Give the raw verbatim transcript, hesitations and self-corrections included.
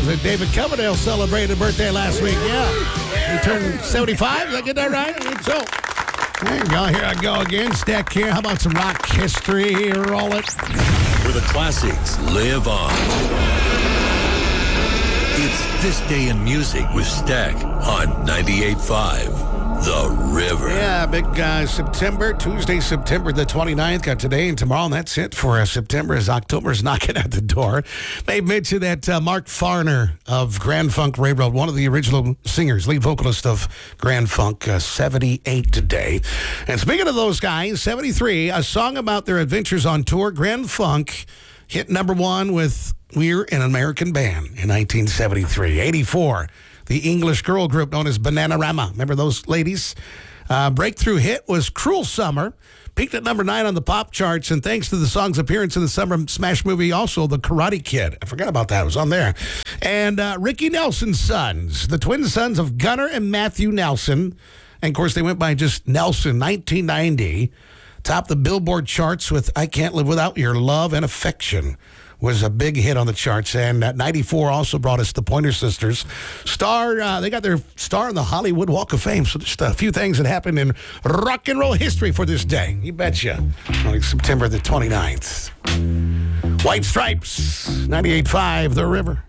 Uh, David Coverdale celebrated a birthday last week. Yeah. He turned seventy-five. Did I get that right? I think so. There you go. Here I go again. Stack here. How about some rock history? Roll it. Where the classics live on. It's This Day in Music with Stack on ninety-eight point five. The River. Yeah, big uh, September, Tuesday, September the twenty-ninth. Got today and tomorrow, and that's it for uh, September as October's knocking at the door. They mentioned that uh, Mark Farner of Grand Funk Railroad, one of the original singers, lead vocalist of Grand Funk, uh, seventy-eight today. And speaking of those guys, seventy-three, a song about their adventures on tour. Grand Funk hit number one with We're an American Band in nineteen seventy-three. eighty-four. The English girl group known as Bananarama. Remember those ladies? Uh, breakthrough hit was Cruel Summer. Peaked at number nine on the pop charts. And thanks to the song's appearance in the summer smash movie, also The Karate Kid. I forgot about that. It was on there. And uh, Ricky Nelson's sons. The twin sons of Gunnar and Matthew Nelson. And, of course, they went by just Nelson. nineteen ninety. Topped the Billboard charts with I Can't Live Without Your Love and Affection. Was a big hit on the charts. And uh, ninety-four also brought us the Pointer Sisters. Star, uh, they got their star in the Hollywood Walk of Fame. So just a few things that happened in rock and roll history for this day. You betcha. On September the twenty-ninth. White Stripes, ninety-eight point five, The River.